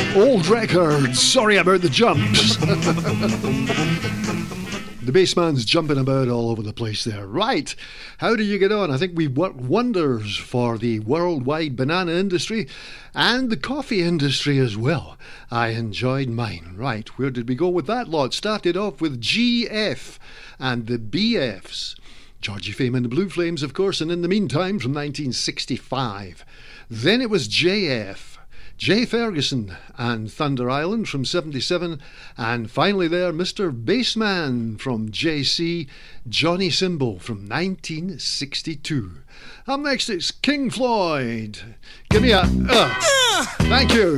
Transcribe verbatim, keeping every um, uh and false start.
Old record. Sorry about the jumps. The bassman's jumping about all over the place there. Right, how do you get on? I think we've worked wonders for the worldwide banana industry and the coffee industry as well. I enjoyed mine. Right, where did we go with that lot? Started off with G F and the B Fs. Georgie Fame and the Blue Flames, of course, and in the meantime from nineteen sixty-five. Then it was J F. Jay Ferguson and Thunder Island from seventy-seven, and finally there, Mister Bassman from J C, Johnny Symbol from nineteen sixty-two. Up next it's King Floyd. Give me a... Uh, thank you.